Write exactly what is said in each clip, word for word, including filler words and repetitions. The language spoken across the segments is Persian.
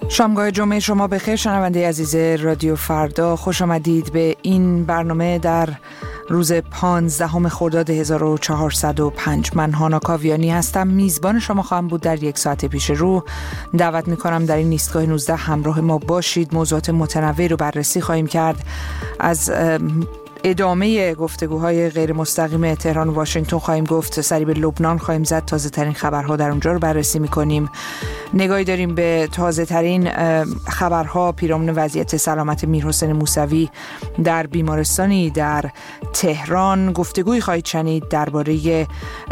شامگاه جمعه شما بخیر شنونده عزیز رادیو فردا، خوش آمدید به این برنامه در روز پانزدهم خرداد هزار و چهارصد و پنج. من هانا کاویانی هستم، میزبان شما خواهم بود در یک ساعت پیش رو. دعوت میکنم در این ایستگاه نوزده همراه ما باشید. موضوعات متنوعی رو بررسی خواهیم کرد، از ادامه گفتگوهای غیر مستقیم تهران و واشنگتن خواهیم گفت، سری به لبنان خواهیم زد، تازه ترین خبرها در اونجا رو بررسی میکنیم. نگاهی داریم به تازه ترین خبرها پیرامون وضعیت سلامت میرحسین موسوی در بیمارستانی در تهران. گفتگویی خواهید شنید درباره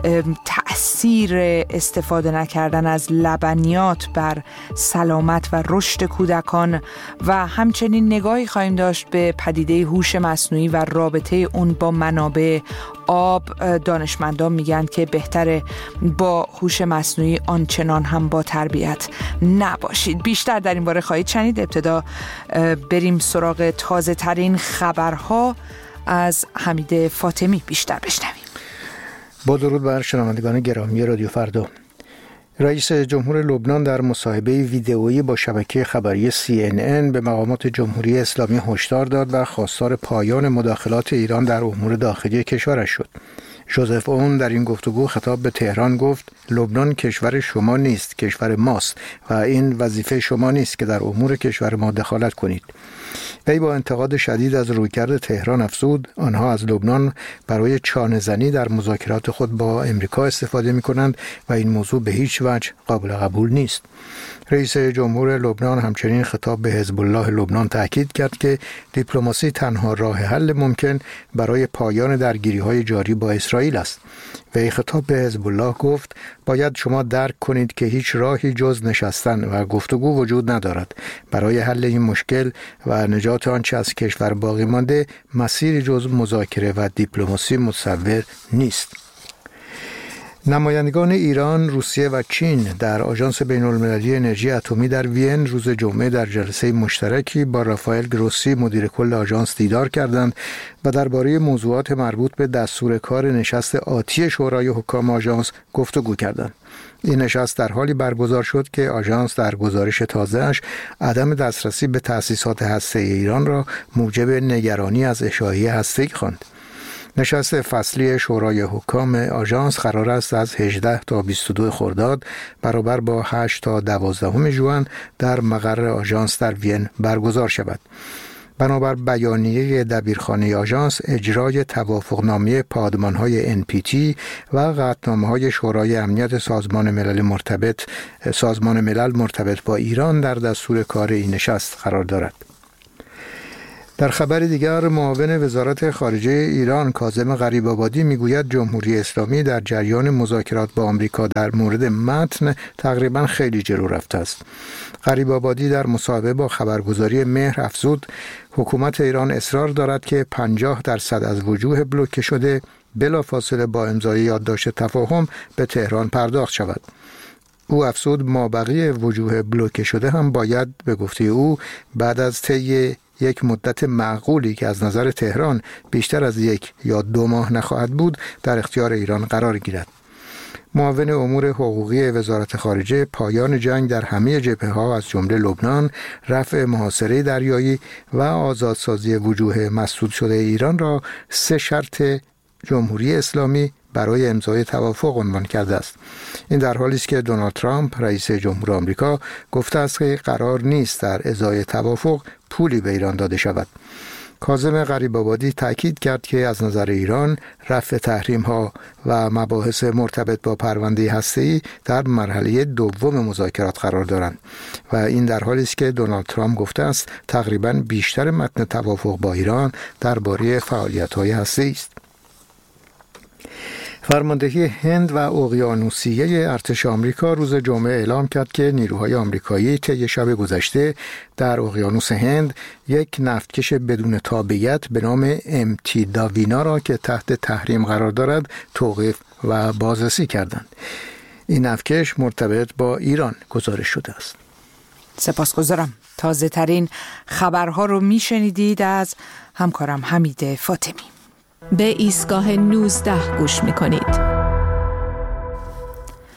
تأثیر استفاده نکردن از لبنیات بر سلامت و رشد کودکان و همچنین نگاهی خواهیم داشت به پدیده هوش مصنوعی و رابطه اون با منابع آب. دانشمندان میگن که بهتره با هوش مصنوعی آنچنان هم با تربیت نباشید. بیشتر در این باره خواهید شنید. ابتدا بریم سراغ تازه ترین خبرها از حمید فاطمی بیشتر بشنویم. با درود بر شنوندگان گرامی رادیو فردا. رئیس جمهور لبنان در مصاحبه ویدئویی با شبکه خبری سی ان ان به مقامات جمهوری اسلامی هشدار داد و خواستار پایان مداخلات ایران در امور داخلی کشورش شد. ژوزف اون در این گفتگو خطاب به تهران گفت: لبنان کشور شما نیست، کشور ماست و این وظیفه شما نیست که در امور کشور ما دخالت کنید. وی با انتقاد شدید از رویکرد تهران افزود: آنها از لبنان برای چانه‌زنی در مذاکرات خود با امریکا استفاده می‌کنند و این موضوع به هیچ وجه قابل قبول نیست. رئیس جمهور لبنان همچنین خطاب به حزب الله لبنان تاکید کرد که دیپلماسی تنها راه حل ممکن برای پایان درگیری‌های جاری با اسرائیل است. وی خطاب به حزب الله گفت: باید شما درک کنید که هیچ راهی جز نشستن و گفتگو وجود ندارد. برای حل این مشکل و نجات آنچه از کشور باقی مانده مسیری جز مذاکره و دیپلماسی متصور نیست. نمایندگان ایران، روسیه و چین در آژانس بین‌المللی انرژی اتمی در وین روز جمعه در جلسه مشترکی با رافائل گروسی مدیر کل آژانس دیدار کردند و درباره موضوعات مربوط به دستور کار نشست آتی شورای حکام آژانس گفتگو کردند. این نشست در حالی برگزار شد که آژانس در گزارش تازه‌اش عدم دسترسی به تأسیسات هسته‌ای ایران را موجب نگرانی از اشاعه هسته‌ای خواند. نشست فصلی شورای حکام آژانس قرار است از هجده تا بیست و دو خرداد برابر با هشت تا دوازده ژوئن در مقر آژانس در وین برگزار شود. بنابر بیانیه دبیرخانه آژانس، اجرای توافقنامه پادمان‌های ان پی تی و قطعنامه‌های شورای امنیت سازمان ملل مرتبط سازمان ملل مرتبط با ایران در دستور کار این نشست قرار دارد. در خبر دیگر، معاون وزارت خارجه ایران کاظم غریب‌آبادی میگوید جمهوری اسلامی در جریان مذاکرات با آمریکا در مورد متن تقریبا خیلی جلو رفته است. غریب‌آبادی در مصاحبه با خبرگزاری مهر افزود: حکومت ایران اصرار دارد که پنجاه درصد از وجوه بلوکه شده بلافاصله با امضای یادداشت تفاهم به تهران پرداخت شود. او افزود مابقی وجوه بلوکه شده هم باید به گفته او بعد از طی یک مدت معقولی که از نظر تهران بیشتر از یک یا دو ماه نخواهد بود در اختیار ایران قرار گیرد. معاون امور حقوقی وزارت خارجه پایان جنگ در همه جبهه‌ها از جمله لبنان، رفع محاصره دریایی و آزادسازی وجوه مسدود شده ایران را سه شرط جمهوری اسلامی برای امضای توافق عنوان کرده است. این در حالی است که دونالد ترامپ رئیس جمهور آمریکا گفته است که قرار نیست در ازای توافق پولی به ایران داده شود. کاظم غریب‌آبادی تاکید کرد که از نظر ایران رفع تحریم‌ها و مباحث مرتبط با پرونده هسته‌ای در مرحله دوم مذاکرات قرار دارند و این در حالی است که دونالد ترامپ گفته است تقریباً بیشتر متن توافق با ایران درباره فعالیت‌های هسته‌ای است. فرماندهی هند و اقیانوسیه ارتش آمریکا روز جمعه اعلام کرد که نیروهای آمریکایی طی شب گذشته در اقیانوس هند یک نفتکش بدون تابعیت به نام ام تی داوینا را که تحت تحریم قرار دارد توقیف و بازرسی کردند. این نفتکش مرتبط با ایران گزارش شده است. سپاسگزارم. تازه ترین خبرها رو میشنیدید از همکارم حمید فاطمی. به ایستگاه نوزده گوش میکنید.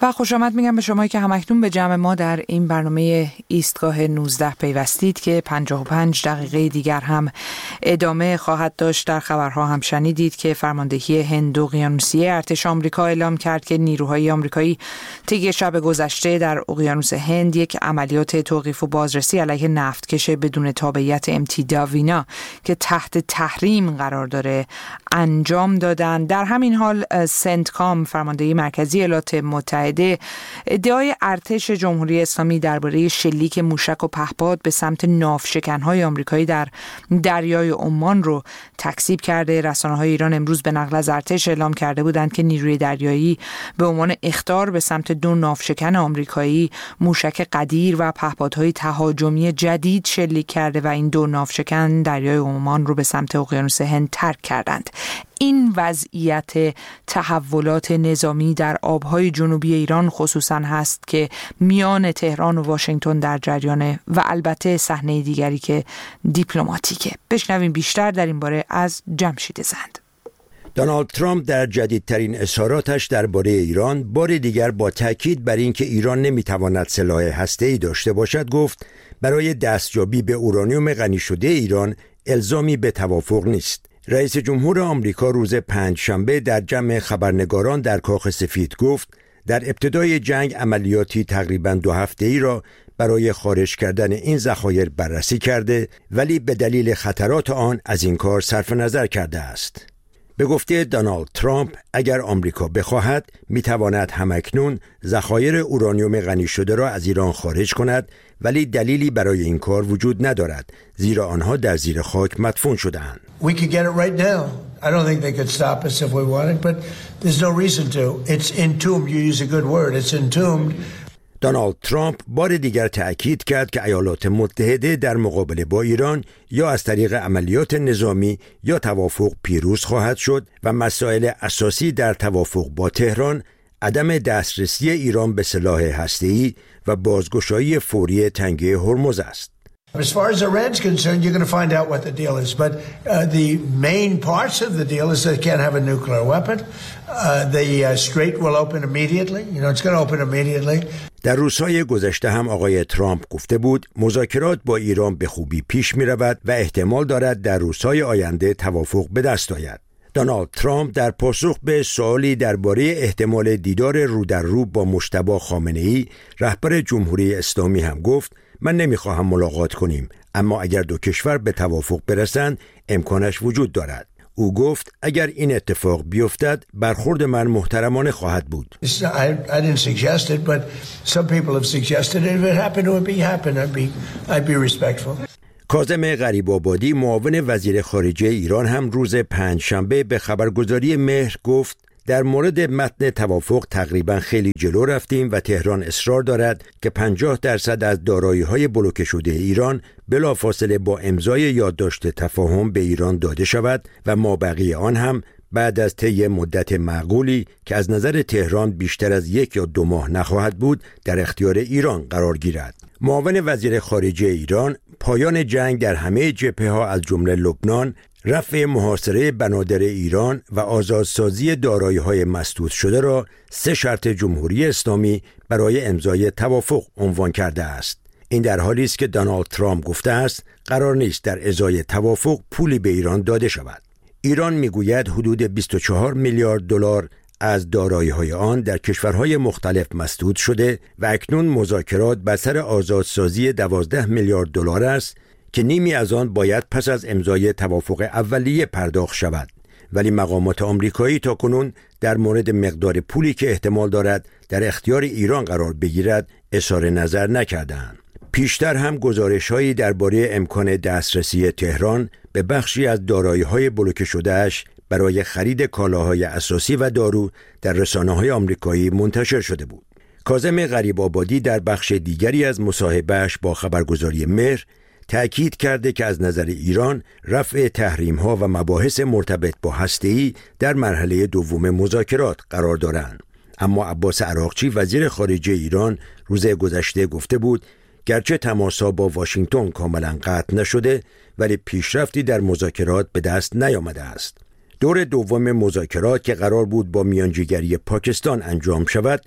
و خوش آمد میگم به شما که همکنون به جمع ما در این برنامه ایستگاه نوزده پیوستید که پنجاه و پنج دقیقه دیگر هم ادامه خواهد داشت. در خبرها هم شنیدید که فرماندهی هند اقیانوسیه ارتش آمریکا اعلام کرد که نیروهای آمریکایی طی شب گذشته در اقیانوس هند یک عملیات توقیف و بازرسی علیه نفتکش بدون تابعیت ام تی داوینا که تحت تحریم قرار داره انجام دادند. در همین حال سنتکام فرماندهی مرکزی ایالات متحده ادعای ارتش جمهوری اسلامی درباره شلیک موشک و پهپاد به سمت ناوشکن‌های آمریکایی در دریای عمان رو تکذیب کرده. رسانه‌های ایران امروز به نقل از ارتش اعلام کرده بودند که نیروی دریایی به عنوان اخطار به سمت دو ناوشکن آمریکایی موشک قدیر و پهپادهای تهاجمی جدید شلیک کرده و این دو ناوشکن دریای عمان رو به سمت اقیانوس هند ترک کردند. این وضعیت تحولات نظامی در آبهای جنوبی ایران خصوصا هست که میان تهران و واشنگتن در جریان و البته صحنه دیگری که دیپلماتیکه. بشنویم بیشتر در این باره از جمشید زند. دونالد ترامپ در جدیدترین اظهاراتش درباره ایران بار دیگر با تاکید بر اینکه ایران نمیتواند سلاح هسته‌ای داشته باشد گفت برای دستیابی به اورانیوم غنی شده ایران الزامی به توافق نیست. رئیس جمهور آمریکا روز پنجشنبه در جمع خبرنگاران در کاخ سفید گفت در ابتدای جنگ عملیاتی تقریباً دو هفته‌ای را برای خارج کردن این ذخایر بررسی کرده ولی به دلیل خطرات آن از این کار صرف نظر کرده است. به گفته دونالد ترامپ اگر آمریکا بخواهد میتواند همکنون ذخایر اورانیوم غنی شده را از ایران خارج کند ولی دلیلی برای این کار وجود ندارد زیرا آنها در زیر خاک مدفون شده‌اند. We could get it right now. I don't think they could stop us if we wanted, but there's no reason to. It's entombed. You use a good word. It's entombed. دونالد ترامپ بار دیگر تأکید کرد که ایالات متحده در مقابله با ایران یا از طریق عملیات نظامی یا توافق پیروز خواهد شد و مسائل اساسی در توافق با تهران عدم دسترسی ایران به سلاح هسته‌ای و بازگشایی فوری تنگه هرمز است. As far as Iran's concerned, you're going to find out what the deal is. But uh, the main parts of the deal is they can't have a nuclear weapon. Uh, the uh, strait will open immediately. You know, it's going to open immediately. در روزهای گذشته هم آقای ترامپ گفته بود مذاکرات با ایران به خوبی پیش می رود و احتمال دارد در روزهای آینده توافق به دست آید. دونالد ترامپ در پاسخ به سوالی درباره احتمال دیدار رو در رو با مجتبی خامنه‌ای رهبر جمهوری اسلامی هم گفت من نمیخواهم ملاقات کنیم اما اگر دو کشور به توافق برسند امکانش وجود دارد. او گفت اگر این اتفاق بیفتد برخورد من محترمانه خواهد بود. I, I didn't suggest it, but some people have suggested it. If it happened, it would be happen. I'd be, I'd be respectful. کاظم غریب‌آبادی معاون وزیر خارجه ایران هم روز پنجشنبه به خبرگزاری مهر گفت در مورد متن توافق تقریبا خیلی جلو رفتیم و تهران اصرار دارد که پنجاه درصد از دارایی‌های بلوکه شده ایران بلافاصله با امضای یادداشت تفاهم به ایران داده شود و مابقی آن هم بعد از طی مدت معقولی که از نظر تهران بیشتر از یک یا دو ماه نخواهد بود در اختیار ایران قرار گیرد. معاون وزیر خارجه ایران پایان جنگ در همه جبهه‌ها از جمله لبنان، رفع محاصره بنادر ایران و آزادسازی دارایی‌های مسدود شده را سه شرط جمهوری اسلامی برای امضای توافق عنوان کرده است. این در حالی است که دونالد ترامپ گفته است قرار نیست در ازای توافق پولی به ایران داده شود. ایران میگوید حدود بیست و چهار میلیارد دلار از دارایی‌های آن در کشورهای مختلف مسدود شده و اکنون مذاکرات بر سر آزادسازی دوازده میلیارد دلار است که نیمی از آن باید پس از امضای توافق اولیه پرداخت شود ولی مقامات آمریکایی تاکنون در مورد مقدار پولی که احتمال دارد در اختیار ایران قرار بگیرد اظهار نظر نکردند. پیشتر هم گزارش‌هایی درباره امکان دسترسی تهران به بخشی از دارایی‌های بلوکه شده‌اش برای خرید کالاهای اساسی و دارو در رسانه‌های آمریکایی منتشر شده بود. کاظم غریب‌آبادی در بخش دیگری از مصاحبه‌اش با خبرگزاری مهر تأکید کرده که از نظر ایران رفع تحریم‌ها و مباحث مرتبط با هسته‌ای در مرحله دوم مذاکرات قرار دارند. اما عباس عراقچی وزیر خارجه ایران روز گذشته گفته بود گرچه تماس‌ها با واشنگتن کاملا قطع نشده ولی پیشرفتی در مذاکرات به دست نیامده است. دور دوم مذاکرات که قرار بود با میانجیگری پاکستان انجام شود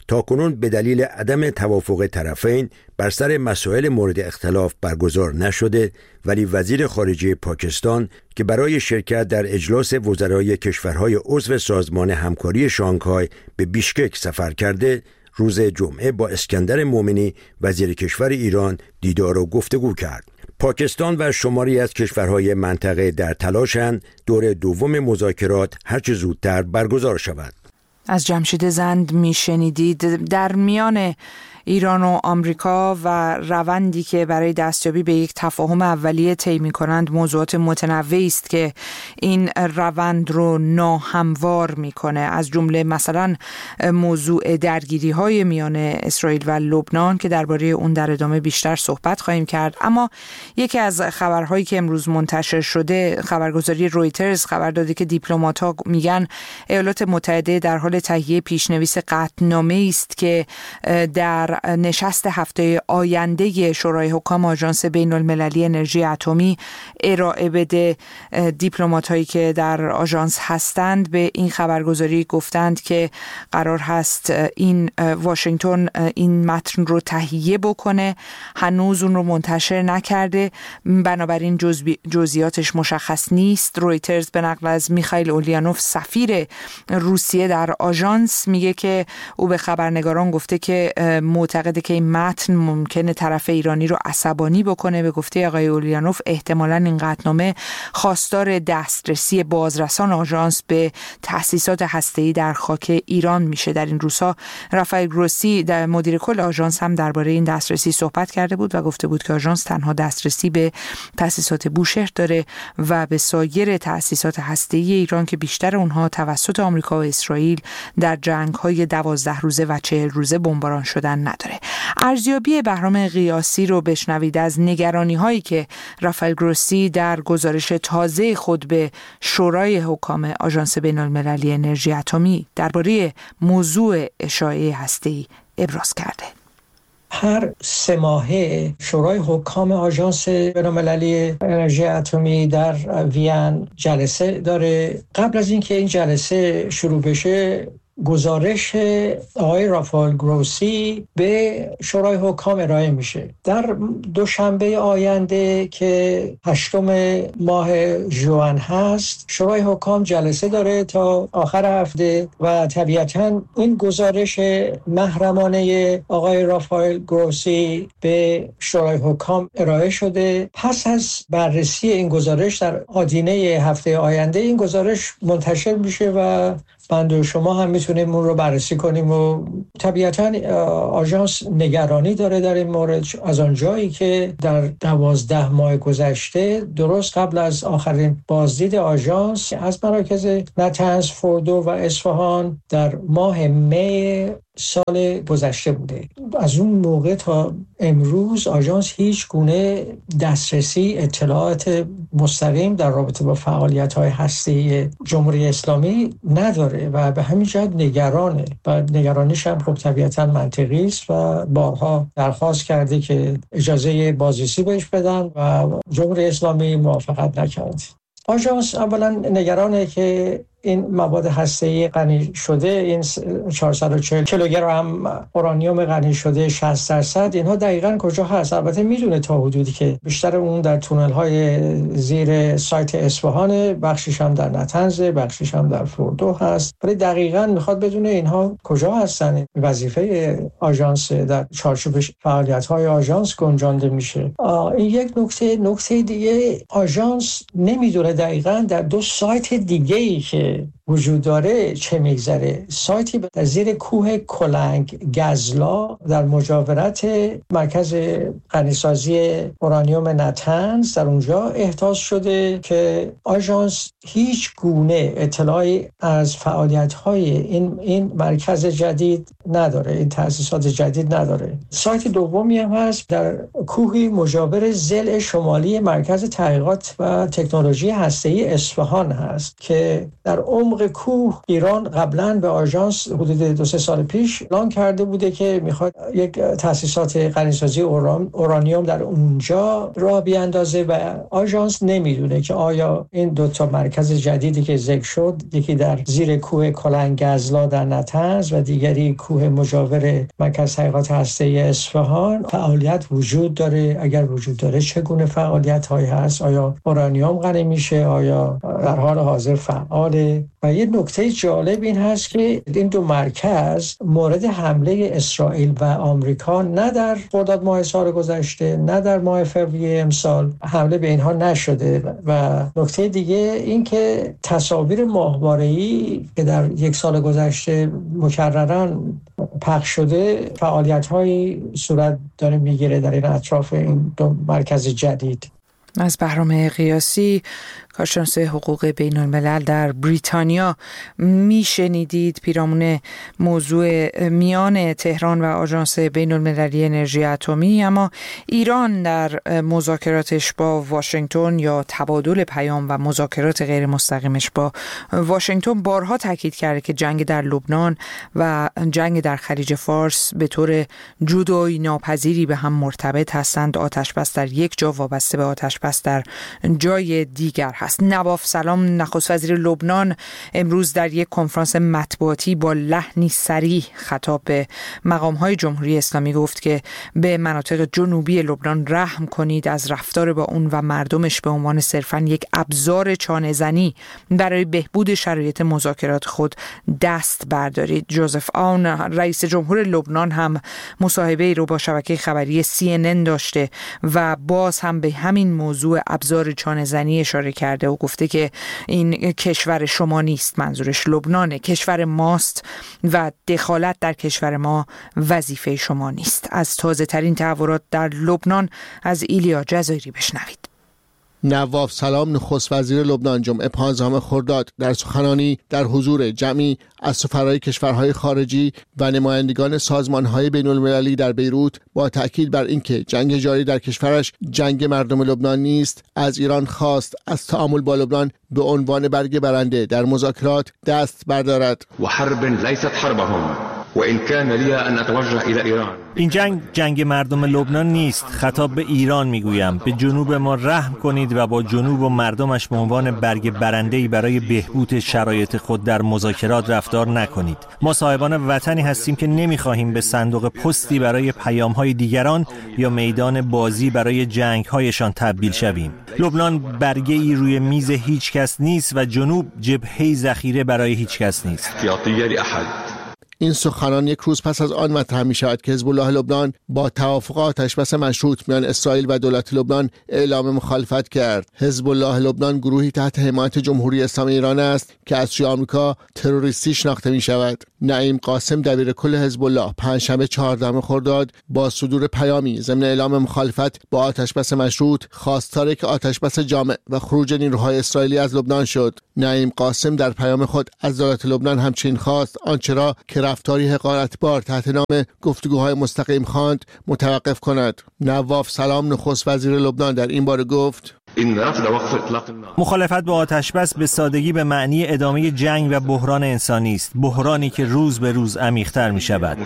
تاکنون به دلیل عدم توافق طرفین بر سر مسائل مورد اختلاف برگزار نشده، ولی وزیر خارجه پاکستان که برای شرکت در اجلاس وزرای کشورهای عضو سازمان همکاری شانگهای به بیشکک سفر کرده، روز جمعه با اسکندر مومنی وزیر کشور ایران دیدار و گفتگو کرد. پاکستان و شماری از کشورهای منطقه در تلاشند دور دوم مذاکرات هرچه زودتر برگزار شود. از جمشید زند میشنیدید. در میان ایران و آمریکا و روندی که برای دستیابی به یک تفاهم اولیه طی می‌کنند موضوعات متنوعی است که این روند رو ناهموار می‌کنه، از جمله مثلا موضوع درگیری‌های میان اسرائیل و لبنان که درباره اون در ادامه بیشتر صحبت خواهیم کرد. اما یکی از خبرهایی که امروز منتشر شده، خبرگزاری رویترز خبر داده که دیپلمات‌ها میگن ایالات متحده در حال تهیه پیشنویس قطعنامه‌ای است که در نشست هفته آینده شورای حکام آژانس بین المللی انرژی اتمی ارائه بده. دیپلمات هایی که در آژانس هستند به این خبرگزاری گفتند که قرار هست این واشنگتن این متن رو تهیه بکنه، هنوز اون رو منتشر نکرده، بنابراین جزئیاتش مشخص نیست. رویترز به نقل از میخائیل اولیانوف سفیر روسیه در آژانس میگه که او به خبرنگاران گفته که معتقده که این متن ممکنه طرف ایرانی رو عصبانی بکنه. به گفته آقای اولیانوف احتمالاً این قطعنامه خواستار دسترسی بازرسان آژانس به تأسیسات هسته‌ای در خاک ایران میشه. در این روزها رافائل گروسی در مدیر کل آژانس هم درباره این دسترسی صحبت کرده بود و گفته بود که آژانس تنها دسترسی به تأسیسات بوشهر داره و به سایر تأسیسات هسته‌ای ایران که بیشتر اونها توسط آمریکا و اسرائیل در جنگ‌های دوازده روزه و چهل روزه بمباران شدن نداره. ارزیابی بهرام قیاسی رو بشنوید از نگرانی‌هایی که رافائل گروسی در گزارش تازه خود به شورای حکام آژانس بین‌المللی انرژی اتمی درباره موضوع اشاعه هسته‌ای ابراز کرده. هر سه ماهه شورای حکام آژانس بین‌المللی انرژی اتمی در وین جلسه داره. قبل از اینکه این جلسه شروع بشه گزارش آقای رافائل گروسی به شورای حکام ارائه میشه. در دوشنبه آینده که هشتم ماه ژوئن هست شورای حکام جلسه داره تا آخر هفته و طبیعتاً این گزارش محرمانه آقای رافائل گروسی به شورای حکام ارائه شده. پس از بررسی این گزارش در آدینه هفته آینده این گزارش منتشر میشه و بنده و شما هم میتونیم اون رو بررسی کنیم و طبیعتاً آژانس نگرانی داره در این مورد از آن جایی که در دوازده ماه گذشته درست قبل از آخرین بازدید آژانس از مراکز نتنز، فوردو و اصفهان در ماه می سال گذشته بوده. از اون موقع تا امروز آژانس هیچ گونه دسترسی اطلاعات مستقیم در رابطه با فعالیت‌های هسته‌ای جمهوری اسلامی نداره و به همین جهت نگرانه و نگرانیش هم خب طبیعتاً منطقی است و بارها درخواست کرده که اجازه بازرسی بهش بدن و جمهوری اسلامی موافقت نکرد. آژانس اولا نگرانه که این مواد هسته‌ای غنی شده، این چهارصد و چهل کیلوگرم اورانیوم غنی شده شصت درصد، اینها دقیقاً کجا هست؟ البته میدونه تا حدودی که بیشتر اون در تونل‌های زیر سایت اصفهان، بخشش هم در نتنز، بخشش هم در فوردو هست، ولی دقیقاً میخواد بدونه اینها کجا هستن. وظیفه آژانس در چارچوب فعالیت‌های آژانس گنجانده میشه. این یک نکته. نکته دیگه، آژانس نمیدونه دقیقاً در دو سایت دیگه‌ای که وجود داره چه میگذره. سایتی در زیر کوه کلنگ گزلا در مجاورت مرکز غنیسازی اورانیوم نتنز در اونجا احداث شده که آژانس هیچ گونه اطلاعی از فعالیت‌های این این مرکز جدید نداره، این تأسیسات جدید نداره. سایت دومی هم هست در کوهی مجاور ضلع شمالی مرکز تحقیقات و تکنولوژی هسته‌ای اصفهان هست که در عمق عمق کوه ایران قبلا به آژانس حدود دو سه سال پیش اعلام کرده بوده که میخواد یک تأسیسات غنیسازی اورانیوم در اونجا راه بیاندازه و آژانس نمیدونه که آیا این دو تا مرکز جدیدی که ذکر شد، یکی در زیر کوه کلنگزلا در نطنز و دیگری کوه مجاور مرکز تحقیقات هسته‌ای اصفهان، فعالیت وجود داره؟ اگر وجود داره چگونه فعالیت هایی هست؟ آیا اورانیوم غنی میشه؟ آیا در حال حاضر فعاله؟ و یه نکته جالب این هست که این دو مرکز مورد حمله اسرائیل و آمریکا نه در خرداد ماه سال گذشته نه در ماه فوریه امسال حمله به اینها نشده. و نکته دیگه این که تصاویر ماهواره‌ای که در یک سال گذشته مکرراً پخش شده، فعالیت‌هایی صورت داره میگیره در این اطراف این دو مرکز جدید. از بهرام قیاسی، کارشناس حقوق بین الملل در بریتانیا، میشنیدید پیرامون موضوع میان تهران و آژانس بین المللی انرژی اتمی. اما ایران در مذاکراتش با واشنگتن یا تبادل پیام و مذاکرات غیر مستقیمش با واشنگتن بارها تاکید کرده که جنگ در لبنان و جنگ در خلیج فارس به طور جدایی ناپذیری به هم مرتبط هستند. آتش بس در یک جا وابسته به آتش بس در جای دیگر هست. نواف سلام، نخست وزیر لبنان، امروز در یک کنفرانس مطبوعاتی با لحنی صریح خطاب به مقام‌های جمهوری اسلامی گفت که به مناطق جنوبی لبنان رحم کنید، از رفتار با اون و مردمش به عنوان صرفاً یک ابزار چانه‌زنی برای بهبود شرایط مذاکرات خود دست بردارید. جوزف آون، رئیس جمهور لبنان، هم مصاحبه‌ای رو با شبکه خبری سی ان ان داشته و باز هم به همین موضوع ابزار چانه‌زنی اشاره کرده و گفته که این کشور شما نیست، منظورش لبنانه، کشور ماست و دخالت در کشور ما وظیفه شما نیست. از تازه ترین تحولات در لبنان از ایلیا جزایری بشنوید. نواف سلام، نخست وزیر لبنان، جمعه پانزدهم خرداد در سخنرانی در حضور جمعی از سفرای کشورهای خارجی و نمایندگان سازمانهای بین المللی در بیروت با تأکید بر اینکه جنگ جاری در کشورش جنگ مردم لبنان نیست، از ایران خواست از تعامل با لبنان به عنوان برگ برنده در مذاکرات دست بردارد. و حرب لیست حربهم و ان کان لی ان اتوجه الی ایران. این جنگ جنگ مردم لبنان نیست. خطاب به ایران میگویم به جنوب ما رحم کنید و با جنوب و مردمش به عنوان برگ برنده‌ای برای بهبود شرایط خود در مذاکرات رفتار نکنید. ما صاحبان وطنی هستیم که نمیخواهیم به صندوق پستی برای پیام‌های دیگران یا میدان بازی برای جنگ‌هایشان تبدیل شویم. لبنان برگه‌ای روی میز هیچ کس نیست و جنوب جبهه‌ای ذخیره برای هیچ کس نیست. این سخنان یک روز پس از آن مطرح می شود که حزب الله لبنان با توافق آتشبس مشروط میان اسرائیل و دولت لبنان اعلام مخالفت کرد. حزب الله لبنان گروهی تحت حمایت جمهوری اسلامی ایران است که از سوی آمریکا تروریستی شناخته می شود. نعیم قاسم، دبیر کل حزب الله، پنجشنبه چهاردهم خرداد با صدور پیامی ضمن اعلام مخالفت با آتشبس مشروط خواستار که آتشبس جامع و خروج نیروهای اسرائیلی از لبنان شد. نعیم قاسم در پیام خود از دولت لبنان همچنین خواست آنچه را که رفتاری حقارتبار تحت نام گفتگوهای مستقیم خواند متوقف کند. نواف سلام، نخست وزیر لبنان، در این باره گفت: مخالفت با آتشبس به سادگی به معنی ادامه جنگ و بحران انسانی است، بحرانی که روز به روز عمیق‌تر می‌شود.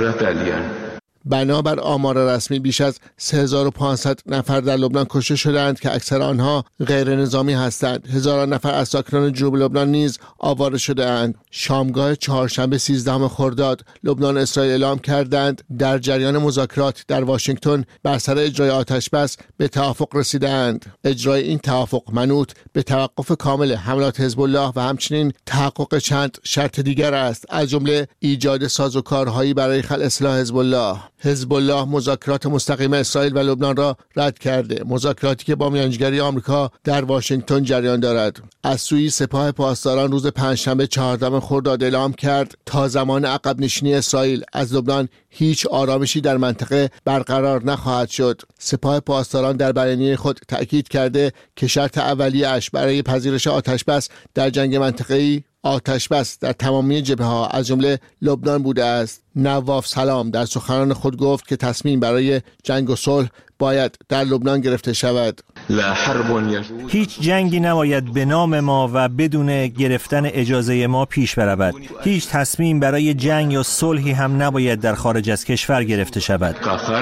بنابر آمار رسمی بیش از سه هزار و پانصد نفر در لبنان کشته شدند که اکثر آنها غیر نظامی هستند. هزاران نفر از ساکنان جنوب لبنان نیز آواره شده اند. شامگاه چهارشنبه سیزدهم خرداد لبنان و اسرائیل اعلام کردند در جریان مذاکرات در واشنگتن بر سر اجرای آتشبس به توافق رسیدند. اجرای این توافق منوط به توقف کامل حملات حزب الله و همچنین تحقق چند شرط دیگر است، از جمله ایجاد سازوکارهایی برای خلع سلاح حزب الله. حزب الله مذاکرات مستقیم اسرائیل و لبنان را رد کرده، مذاکراتی که با میانجیگری آمریکا در واشنگتن جریان دارد. از سوی سپاه پاسداران روز پنجشنبه چهاردهم خرداد اعلام کرد تا زمان عقب نشینی اسرائیل از لبنان هیچ آرامشی در منطقه برقرار نخواهد شد. سپاه پاسداران در بیانیه خود تأکید کرده که شرط اولیه‌اش برای پذیرش آتشبس در جنگ منطقه‌ای آتشبس در تمامی جبهه‌ها از جمله لبنان بوده است. نواف سلام در سخنان خود گفت که تصمیم برای جنگ و صلح باید در لبنان گرفته شود. هیچ جنگی نباید به نام ما و بدون گرفتن اجازه ما پیش برود. هیچ تصمیم برای جنگ یا صلحی هم نباید در خارج از کشور گرفته شود.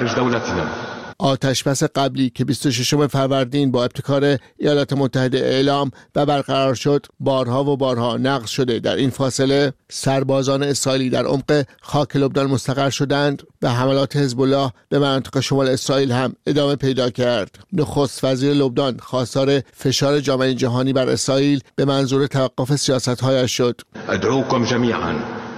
آتشبس قبلی که بیست و ششم فروردین با ابتکار ایالات متحده اعلام و برقرار شد بارها و بارها نقض شده. در این فاصله سربازان اسرائیلی در عمق خاک لبنان مستقر شدند و حملات حزب الله به مناطق شمال اسرائیل هم ادامه پیدا کرد. نخست وزیر لبنان خواستار فشار جامعه جهانی بر اسرائیل به منظور توقف سیاست‌هایش شد. ادعوكم جميعا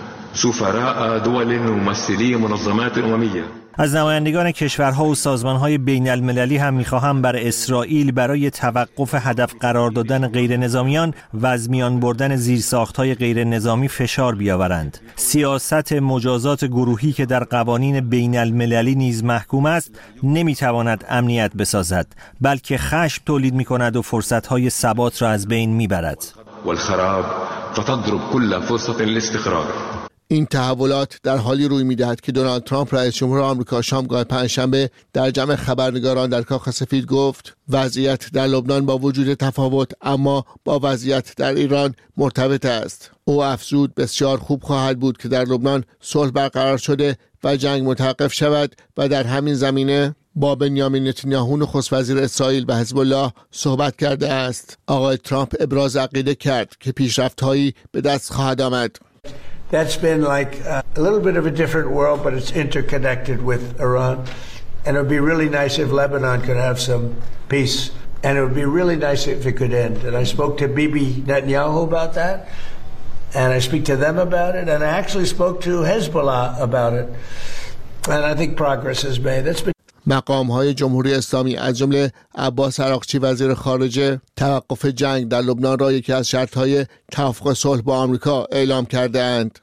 سفراء دول ممثلي منظمات امميه. از نمایندگان کشورها و سازمانهای بین المللی هم می‌خواهم بر اسرائیل برای توقف هدف قرار دادن غیر نظامیان و از میان بردن زیرساخت‌های غیر نظامی فشار بیاورند. سیاست مجازات گروهی که در قوانین بین المللی نیز محکوم است نمی‌تواند امنیت بسازد، بلکه خشم تولید می‌کند و فرصت‌های ثبات را از بین می‌برد. والخراب فتضرب كل فرصة للاستقرار. این تحولات در حالی روی می‌دهد که دونالد ترامپ رئیس جمهور آمریکا شامگاه پنجشنبه در جمع خبرنگاران در کاخ سفید گفت وضعیت در لبنان با وجود تفاوت اما با وضعیت در ایران مرتبط است. او افزود بسیار خوب خواهد بود که در لبنان صلح برقرار شده و جنگ متوقف شود و در همین زمینه با بنیامین نتانیاهو نخست وزیر اسرائیل و حزب الله صحبت کرده است. آقای ترامپ ابراز عقیده کرد که پیشرفت‌هایی به دست خواهد آمد. That's been like uh, a little bit of a different world, but it's interconnected with Iran. And it would be really nice if Lebanon could have some peace. And it would be really nice if it could end. And I spoke to Bibi Netanyahu about that. And I speak to them about it. And I actually spoke to Hezbollah about it. And I think progress is made. That's been مقام‌های جمهوری اسلامی از جمله عباس عراقچی وزیر خارجه توقف جنگ در لبنان را یکی از شرط‌های توافق صلح با آمریکا اعلام کرده‌اند.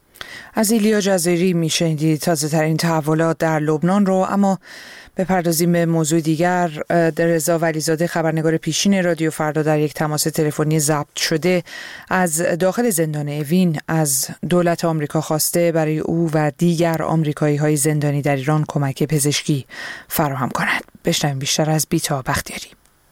از ایلیا جزیری میشنیدید تازه ترین تحولات در لبنان رو. اما بپردازیم به موضوع دیگر. رضا ولیزاده خبرنگار پیشین رادیو فردا در یک تماس تلفنی ضبط شده از داخل زندان اوین از دولت آمریکا خواسته برای او و دیگر آمریکایی‌های زندانی در ایران کمک پزشکی فراهم کند. بشنویم بیشتر از بیتا بختیاری.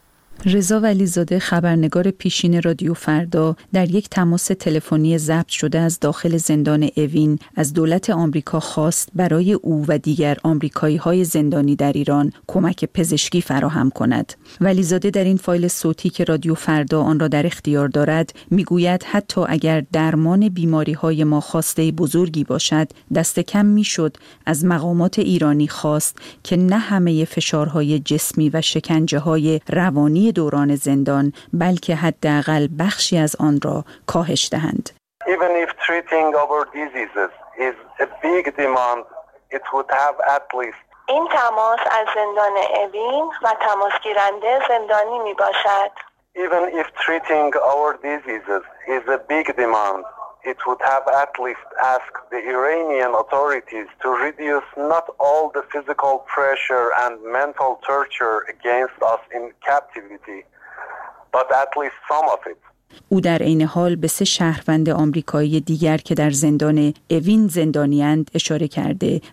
رضا ولیزاده خبرنگار پیشین رادیو فردا در یک تماس تلفنی ضبط شده از داخل زندان اوین از دولت آمریکا خواست برای او و دیگر آمریکایی‌های زندانی در ایران کمک پزشکی فراهم کند. ولیزاده در این فایل صوتی که رادیو فردا آن را در اختیار دارد میگوید حتی اگر درمان بیماری‌های ما خواسته بزرگی باشد دست کم میشد از مقامات ایرانی خواست که نه همه فشارهای جسمی و شکنجه‌های روانی دوران زندان بلکه حداقل بخشی از آن را کاهش دهند. Even if treating our diseases is a big demand, it would have at least. این تماس از زندان اوین و تماس گیرنده زندانی می باشد. Even if treating our diseases is a big demand, it would have at least asked the Iranian authorities to reduce not all the physical pressure and mental torture against us in captivity, but at least some of it. او در عین حال به سه شهروند آمریکایی دیگر که در زندان اوین زندانی‌اند اشاره کرده